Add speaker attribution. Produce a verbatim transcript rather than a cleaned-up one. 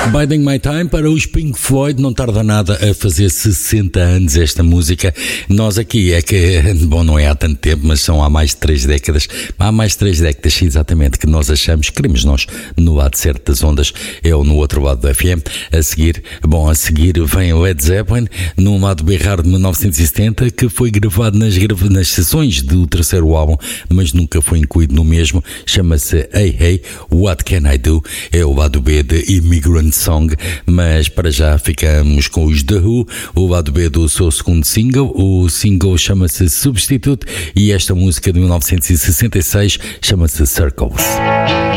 Speaker 1: Biding My Time para os Pink Floyd, não tarda nada a fazer sessenta anos esta música. Nós aqui é que, bom, não é há tanto tempo, mas são há mais de três décadas, há mais de três décadas exatamente que nós achamos, queremos nós, no lado certo das ondas, é ou no outro lado do F M. A seguir, bom, a seguir vem Led Zeppelin, no lado B raro de mil novecentos e setenta, que foi gravado nas, grava- nas sessões do terceiro álbum, mas nunca foi incluído no mesmo, chama-se Hey Hey, What Can I Do? É o lado B de Immigrant Song, mas para já ficamos com os The Who, o lado B do seu segundo single. O single chama-se Substitute e esta música de mil novecentos e sessenta e seis chama-se Circles.